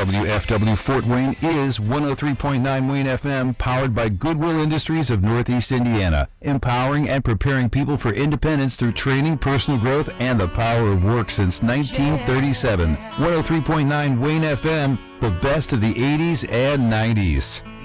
WFW Fort Wayne is 103.9 Wayne FM, powered by Goodwill Industries of Northeast Indiana, empowering and preparing people for independence through training, personal growth, and the power of work since 1937. 103.9 Wayne FM, the best of the 80s and 90s.